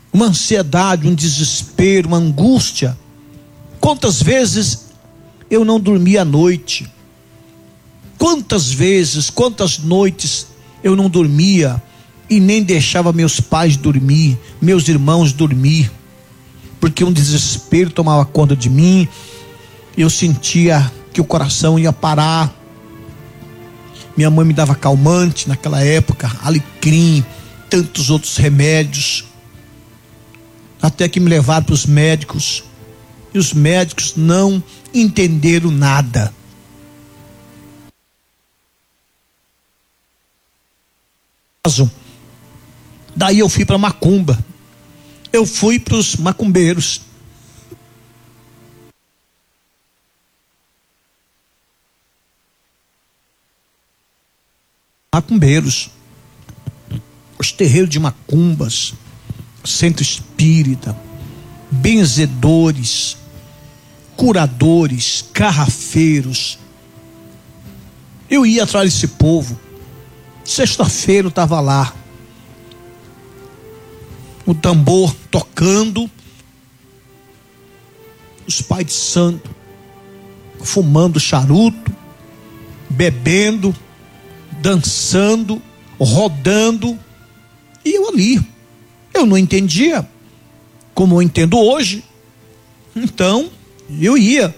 uma ansiedade, um desespero, uma angústia. Quantas vezes eu não dormia à noite? Quantas vezes, quantas noites eu não dormia e nem deixava meus pais dormir, meus irmãos dormir, porque um desespero tomava conta de mim. Eu sentia que o coração ia parar. Minha mãe me dava calmante naquela época, alecrim, tantos outros remédios, até que me levaram para os médicos, e os médicos não entenderam nada. Daí eu fui para macumba, eu fui para os macumbeiros. Macumbeiros, os terreiros de macumbas, centro espírita, benzedores, curadores, carrafeiros. Eu ia atrás desse povo. Sexta-feira eu estava lá, o tambor tocando, os pais de santo fumando charuto, bebendo, dançando, rodando, e eu ali. Eu não entendia como eu entendo hoje. Então eu ia.